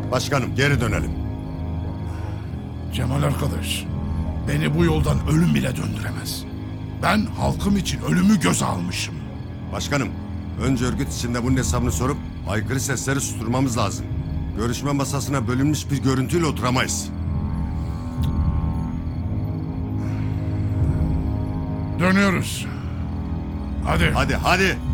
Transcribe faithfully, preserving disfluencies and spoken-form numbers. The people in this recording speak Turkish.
Başkanım geri dönelim. Cemal arkadaş, beni bu yoldan ölüm bile döndüremez. Ben halkım için ölümü göze almışım. Başkanım, önce örgüt içinde bunun hesabını sorup aykırı sesleri susturmamız lazım. Görüşme masasına bölünmüş bir görüntüyle oturamayız. Dönüyoruz. Hadi. Hadi hadi.